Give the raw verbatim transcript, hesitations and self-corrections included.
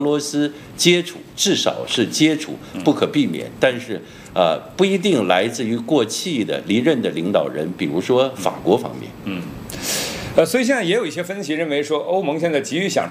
俄罗斯接触，至少是接触，不可避免。但是，呃，不一定来自于过气的离任的领导人，比如说法国方面。 嗯，呃，所以现在也有一些分析认为说，欧盟现在急于想